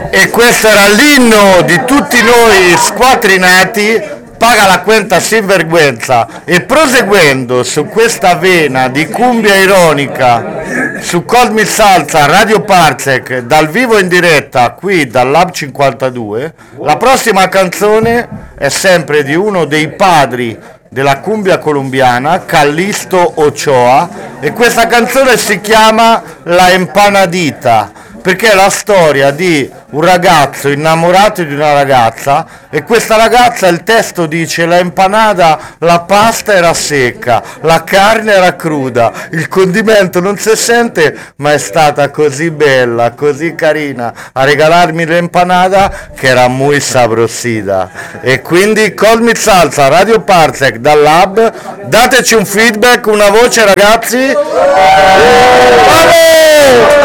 E questo era l'inno di tutti noi squattrinati. Paga la cuenta sinvergüenza. E proseguendo su questa vena di cumbia ironica su Call Me Salsa Radio Parsec dal vivo in diretta qui dal Lab 52, la prossima canzone è sempre di uno dei padri della cumbia colombiana, Callisto Ochoa, e questa canzone si chiama La Empanadita, perché è la storia di un ragazzo innamorato di una ragazza, e questa ragazza, il testo dice: la empanada, la pasta era secca, la carne era cruda, il condimento non si sente, ma è stata così bella, così carina a regalarmi l'empanada che era muy sabrosida. E quindi Call Me Salsa Radio Parsec dal Lab, dateci un feedback, una voce ragazzi.